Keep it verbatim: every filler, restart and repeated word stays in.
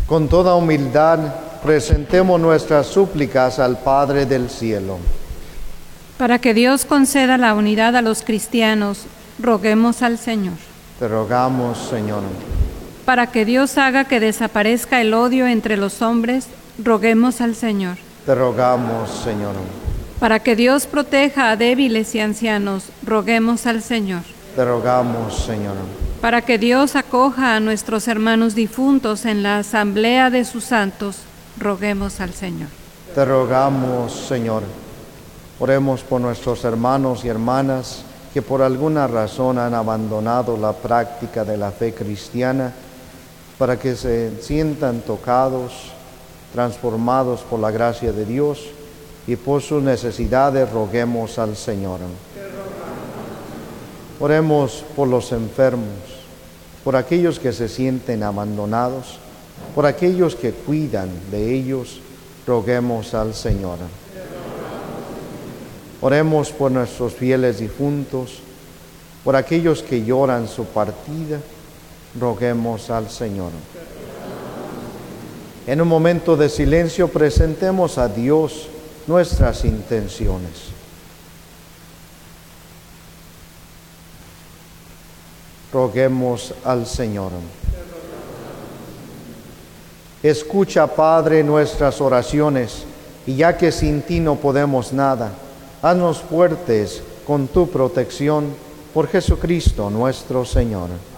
Con toda humildad presentemos nuestras súplicas al Padre del cielo. Para que Dios conceda la unidad a los cristianos, roguemos al Señor. Te rogamos, Señor. Para que Dios haga que desaparezca el odio entre los hombres, roguemos al Señor. Te rogamos, Señor. Para que Dios proteja a débiles y ancianos, roguemos al Señor. Te rogamos, Señor. Para que Dios acoja a nuestros hermanos difuntos en la asamblea de sus santos, roguemos al Señor. Te rogamos, Señor. Oremos por nuestros hermanos y hermanas que por alguna razón han abandonado la práctica de la fe cristiana, para que se sientan tocados, transformados por la gracia de Dios, y por sus necesidades roguemos al Señor. Oremos por los enfermos, por aquellos que se sienten abandonados, por aquellos que cuidan de ellos, roguemos al Señor. Oremos por nuestros fieles difuntos, por aquellos que lloran su partida, roguemos al Señor. En un momento de silencio presentemos a Dios nuestras intenciones. Roguemos al Señor. Escucha, Padre, nuestras oraciones, y ya que sin ti no podemos nada, haznos fuertes con tu protección, por Jesucristo nuestro Señor.